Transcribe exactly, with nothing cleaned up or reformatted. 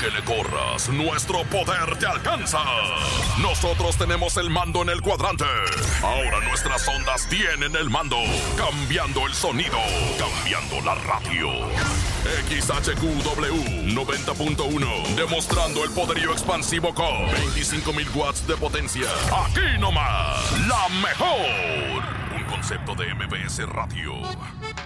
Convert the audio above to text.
que le corras, nuestro poder te alcanza. Nosotros tenemos el mando en el cuadrante. Ahora nuestras ondas tienen el mando, cambiando el sonido, cambiando la radio. X H Q W noventa punto uno, demostrando el poderío expansivo con veinticinco mil watts de potencia. Aquí nomás, la mejor. Un concepto de M B S Radio.